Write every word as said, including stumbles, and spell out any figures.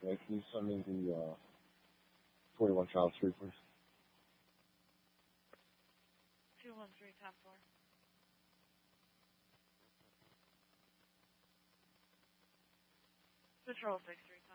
Okay, can you send me the uh, forty-one Child Street, please? two one three, top floor. Patrol six three.